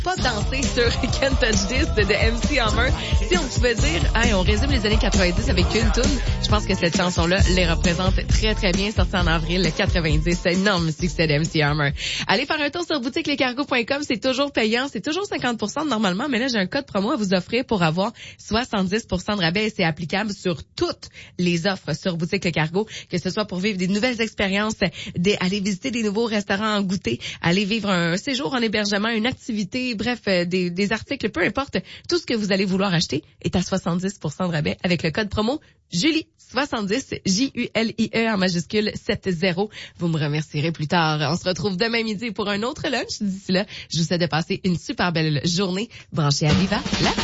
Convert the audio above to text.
pas danser sur Can't Touch This de MC Hammer. Si on pouvait dire, hey, on résume les années 90 avec une tune, je pense que cette chanson-là les représente très très bien, sortie en avril 90. C'est énorme succès de MC Hammer. Allez faire un tour sur boutiquelescargos.com, c'est toujours payant, c'est toujours 50% normalement, mais là j'ai un code promo à vous offrir pour avoir 70% de rabais et c'est applicable sur toutes les offres sur Boutique Le Cargo, que ce soit pour vivre des nouvelles expériences, aller visiter des nouveaux restaurants en goûter, aller vivre un séjour en hébergement, une activité, bref, des articles, peu importe, tout ce que vous allez vouloir acheter est à 70% de rabais avec le code promo Julie 70 Julie en majuscule 70. Vous me remercierez plus tard. On se retrouve demain midi pour un autre lunch. D'ici là, je vous souhaite de passer une super belle journée branchée à Viva.